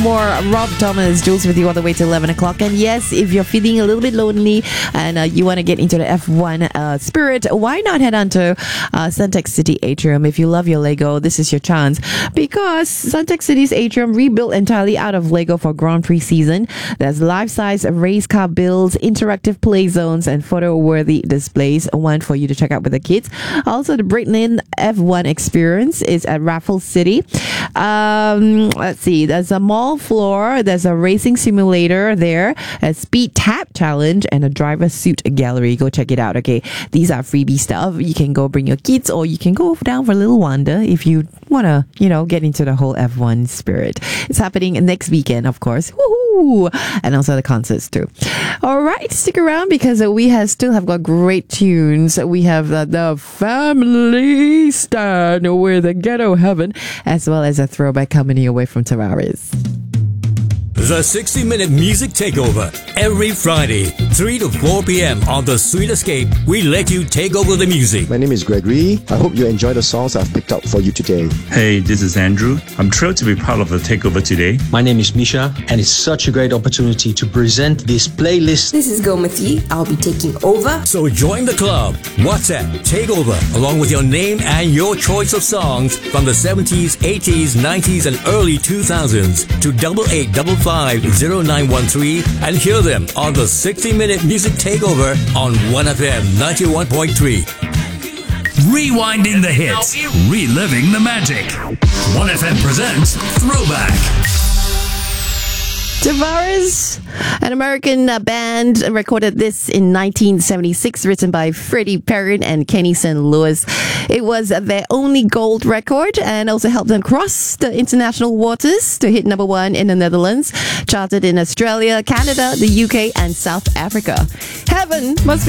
More Rob Thomas, Jules with you all the way to 11 o'clock. And yes, if you're feeling a little bit lonely and you want to get into the F1 spirit, why not head on to Suntec City Atrium? If you love your Lego, this is your chance, because Suntec City's Atrium rebuilt entirely out of Lego for Grand Prix season. There's life-size race car builds, interactive play zones, and photo-worthy displays. One for you to check out with the kids. Also, the Brickland F1 experience is at Raffles City. Let's see, there's a mall floor, there's a racing simulator there, a speed tap challenge, and a driver suit gallery. Go check it out. Okay, these are freebie stuff. You can go bring your kids, or you can go down for a little wander if you want to, get into the whole F1 spirit. It's happening next weekend, of course. Woohoo! And also the concerts too. All right, stick around because we still have got great tunes. We have the Family Stand with the Ghetto Heaven, as well as a throwback coming your way from Tavares. The 60-minute music takeover. Every Friday, 3 to 4 p.m. on The Sweet Escape, we let you take over the music. My name is Gregory. I hope you enjoy the songs I've picked up for you today. Hey, this is Andrew. I'm thrilled to be part of the takeover today. My name is Misha, and it's such a great opportunity to present this playlist. This is Gomati. I'll be taking over. So join the club. WhatsApp Takeover, along with your name and your choice of songs from the 70s, 80s, 90s, and early 2000s to 88550913 and hear them on the 60-minute music takeover on 1FM 91.3. Rewinding the hits, reliving the magic. 1FM presents Throwback. Tavares, an American band, recorded this in 1976, written by Freddie Perrin and Kenny St. Louis. It was their only gold record and also helped them cross the international waters to hit number one in the Netherlands, charted in Australia, Canada, the UK, and South Africa. Heaven must be